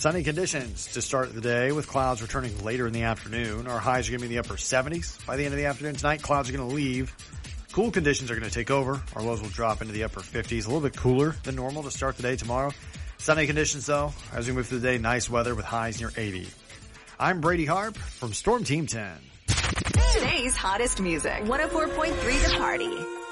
Sunny conditions to start the day with clouds returning later in the afternoon. Our highs are going to be in the upper 70s by the end of the afternoon. Tonight, clouds are going to leave. Cool conditions are going to take over. Our lows will drop into the upper 50s, a little bit cooler than normal to start the day tomorrow. Sunny conditions, though, as we move through the day, nice weather with highs near 80. I'm Brady Harp from Storm Team 10. Today's hottest music, 104.3 The Party.